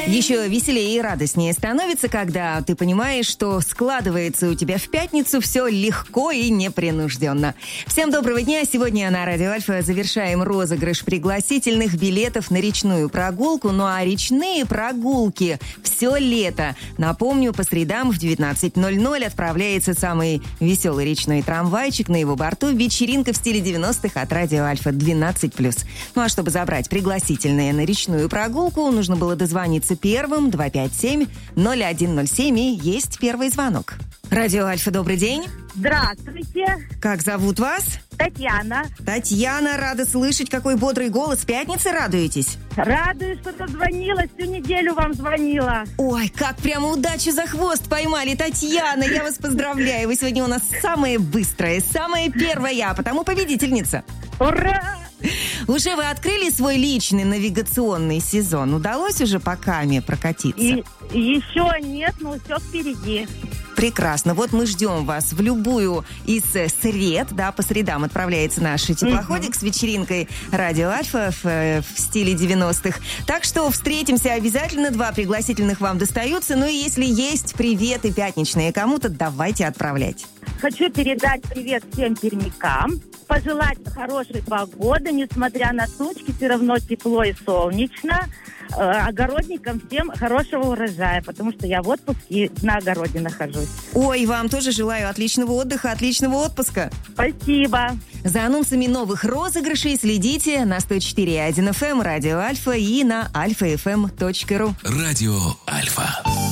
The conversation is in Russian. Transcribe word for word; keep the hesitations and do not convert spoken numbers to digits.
Еще веселее и радостнее становится, когда ты понимаешь, что складывается у тебя в пятницу все легко и непринужденно. Всем доброго дня. Сегодня на Радио Альфа завершаем розыгрыш пригласительных билетов на речную прогулку. Ну а речные прогулки все лето. Напомню, по средам в девятнадцать ноль ноль отправляется самый веселый речной трамвайчик. На его борту вечеринка в стиле девяностых от Радио Альфа двенадцать плюс. Ну а чтобы забрать пригласительные на речную прогулку, нужно было дозвониться первым. Два пять семь ноль один ноль семь. И есть первый звонок. Радио Альфа, добрый день. Здравствуйте. Как зовут вас? Татьяна. Татьяна, рада слышать, какой бодрый голос. В пятницы радуетесь? Радуюсь, что дозвонилась. Всю неделю вам звонила. Ой, как прямо удачу за хвост поймали, Татьяна. Я вас поздравляю. Вы сегодня у нас самая быстрая, самая первая, а потому победительница. Ура! Уже вы открыли свой личный навигационный сезон? Удалось уже по Каме прокатиться? И, еще нет, но все впереди. Прекрасно. Вот мы ждем вас в любую из сред, да, по средам отправляется наш теплоходик с вечеринкой Радио Альфа в, в стиле девяностых. Так что встретимся обязательно. Два пригласительных вам достаются. Ну и если есть приветы пятничные кому-то, давайте отправлять. Хочу передать привет всем пермякам. Пожелать хорошей погоды, несмотря на тучки, все равно тепло и солнечно. Э, огородникам всем хорошего урожая, потому что я в отпуске и на огороде нахожусь. Ой, вам тоже желаю отличного отдыха, отличного отпуска. Спасибо. За анонсами новых розыгрышей следите на сто четыре и один эф эм, Радио Альфа и на альфа эф эм точка ру. Радио Альфа.